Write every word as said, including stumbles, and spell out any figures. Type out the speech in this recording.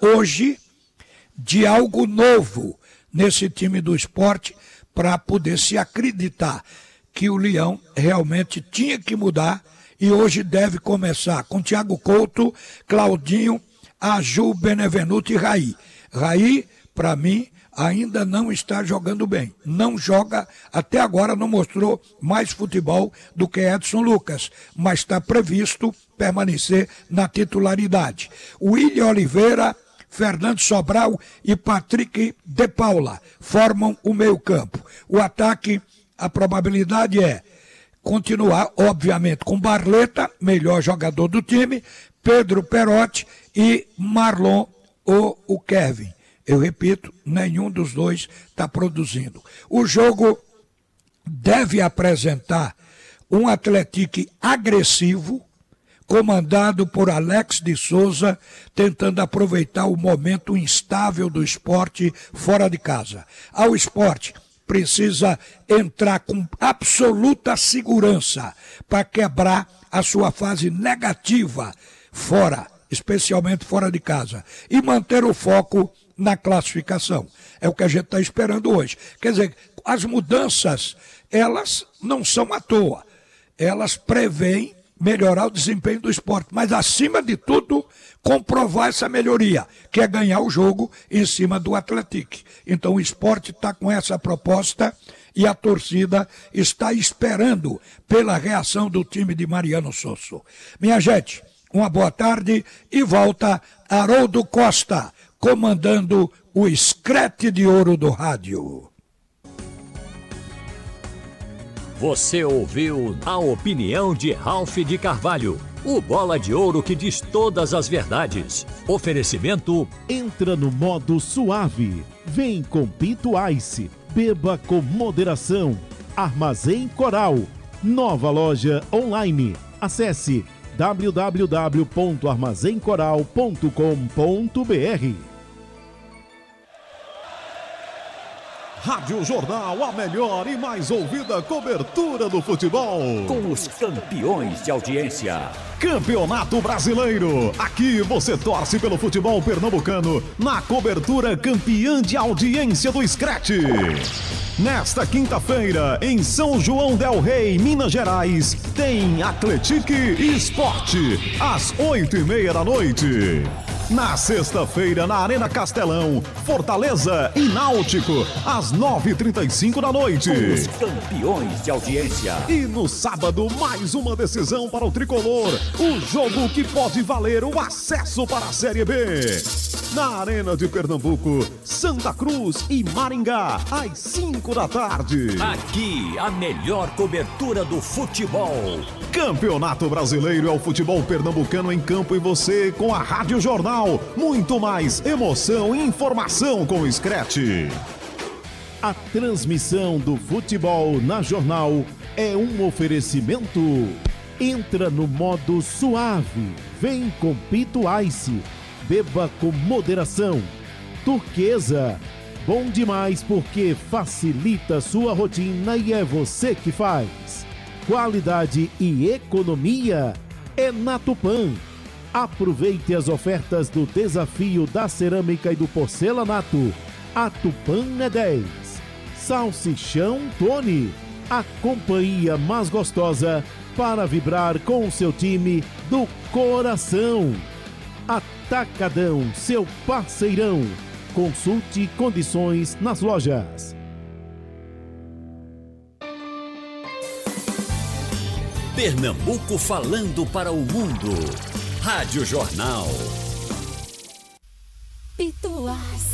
hoje de algo novo nesse time do Sport para poder se acreditar que o Leão realmente tinha que mudar e hoje deve começar com Thiago Couto, Claudinho, Aju, Benevenuto e Raí. Raí, para mim, ainda não está jogando bem. Não joga, até agora não mostrou mais futebol do que Edson Lucas, mas está previsto permanecer na titularidade. William Oliveira, Fernando Sobral e Patrick de Paula formam o meio-campo. O ataque, a probabilidade é continuar, obviamente, com Barleta, melhor jogador do time, Pedro Perotti e Marlon ou o Kevin. Eu repito, nenhum dos dois está produzindo. O jogo deve apresentar um Atlético agressivo, comandado por Alex de Souza, tentando aproveitar o momento instável do Sport fora de casa. Ao Sport precisa entrar com absoluta segurança para quebrar a sua fase negativa fora, especialmente fora de casa, e manter o foco na classificação. É o que a gente está esperando hoje. Quer dizer, as mudanças, elas não são à toa. Elas prevêem melhorar o desempenho do Sport, mas acima de tudo, comprovar essa melhoria, que é ganhar o jogo em cima do Atlético. Então o Sport está com essa proposta e a torcida está esperando pela reação do time de Mariano Sosso. Minha gente, uma boa tarde e volta Haroldo Costa, comandando o Screte de Ouro do rádio. Você ouviu a opinião de Ralph de Carvalho, o bola de ouro que diz todas as verdades. Oferecimento: entra no modo suave. Vem com Pinto Ice. Beba com moderação. Armazém Coral. Nova loja online. Acesse w w w ponto armazém coral ponto com ponto b r. Rádio Jornal, a melhor e mais ouvida cobertura do futebol. Com os campeões de audiência. Campeonato Brasileiro. Aqui você torce pelo futebol pernambucano na cobertura campeã de audiência do Screte. Nesta quinta-feira, em São João del Rei, Minas Gerais, tem Atlético e Sport, às oito e meia da noite. Na sexta-feira, na Arena Castelão, Fortaleza e Náutico, às nove e trinta e cinco da noite. Com os campeões de audiência. E no sábado, mais uma decisão para o Tricolor. O jogo que pode valer o acesso para a Série B. Na Arena de Pernambuco, Santa Cruz e Maringá, às cinco da tarde. Aqui, a melhor cobertura do futebol. Campeonato Brasileiro é o futebol pernambucano em campo e você com a Rádio Jornal. Muito mais emoção e informação com o Screte. A transmissão do futebol na Jornal é um oferecimento. Entra no modo suave. Vem com Pinto Ice. Beba com moderação. Turquesa. Bom demais porque facilita sua rotina e é você que faz. Qualidade e economia é na Tupã. Aproveite as ofertas do desafio da cerâmica e do porcelanato. A Tupã é dez. Salsichão Tony. A companhia mais gostosa para vibrar com o seu time do coração. Atacadão, seu parceirão. Consulte condições nas lojas. Pernambuco falando para o mundo. Rádio Jornal. Pituás.